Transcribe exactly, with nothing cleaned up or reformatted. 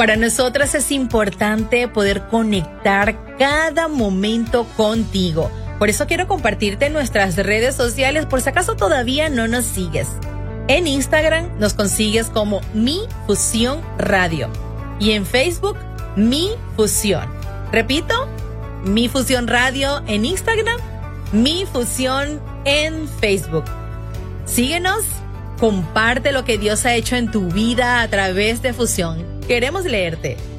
Para nosotras es importante poder conectar cada momento contigo. Por eso quiero compartirte nuestras redes sociales por si acaso todavía no nos sigues. En Instagram nos consigues como Mi Fusión Radio y en Facebook Mi Fusión. Repito, Mi Fusión Radio en Instagram, Mi Fusión en Facebook. Síguenos, comparte lo que Dios ha hecho en tu vida a través de Fusión. Queremos leerte.